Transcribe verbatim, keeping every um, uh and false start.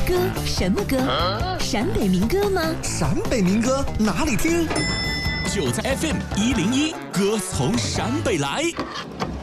歌什么歌？陕北民歌吗？ 陕北民歌哪里听？ 就在 F M 一零一，歌从陕北来。